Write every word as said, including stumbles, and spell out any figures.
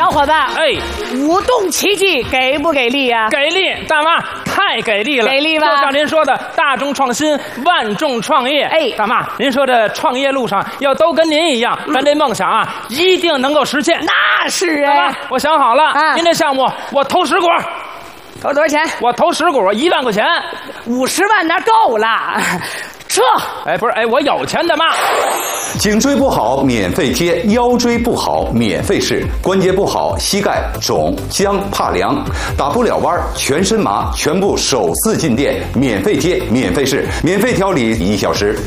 小伙子， 哎， 舞动奇迹给不给力呀、啊？ 给力，大妈太给力了， 给力吧？ 就像您说的，大众创新，万众创业。 哎， 大妈，您说这创业路上要都跟您一样，咱这梦想啊，一定能够实现。 那是啊， 大妈，我想好了， 啊、 您这项目我投十股。 投多少钱？ 我投十股，一万块钱。 五十万那够了。撤！ 哎，不是，哎，我有钱的妈。 颈椎不好免费贴，腰椎不好免费试，关节不好膝盖肿僵怕凉，打不了弯全身麻，全部首次进店，免费贴免费试，免费调理一小时。